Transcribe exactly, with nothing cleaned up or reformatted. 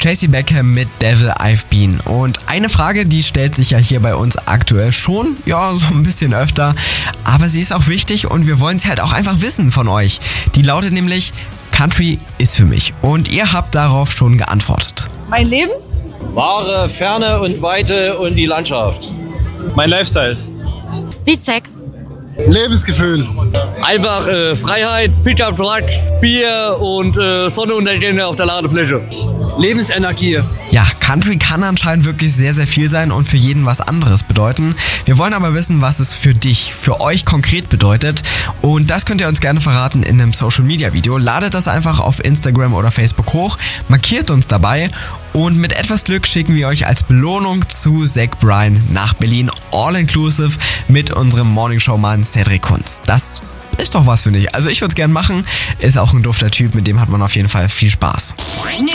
Tracy Becker mit Devil I've Been. Und eine Frage, die stellt sich ja hier bei uns aktuell schon, ja, so ein bisschen öfter, aber sie ist auch wichtig und wir wollen sie halt auch einfach wissen von euch. Die lautet nämlich, Country ist für mich. Und ihr habt darauf schon geantwortet. Mein Leben? Wahre Ferne und Weite und die Landschaft. Mein Lifestyle. Wie Sex. Lebensgefühl. Einfach äh, Freiheit, Pickup Trucks, Bier und äh, Sonnenuntergänge auf der Ladefläche. Lebensenergie. Ja, Country kann anscheinend wirklich sehr, sehr viel sein und für jeden was anderes bedeuten. Wir wollen aber wissen, was es für dich, für euch konkret bedeutet. Und das könnt ihr uns gerne verraten in einem Social-Media-Video. Ladet das einfach auf Instagram oder Facebook hoch, markiert uns dabei und mit etwas Glück schicken wir euch als Belohnung zu Zach Bryan nach Berlin all-inclusive mit unserem Morningshow-Mann Cedric Kunz. Das ist doch was, finde ich. Also ich würde es gerne machen. Ist auch ein dufter Typ, mit dem hat man auf jeden Fall viel Spaß.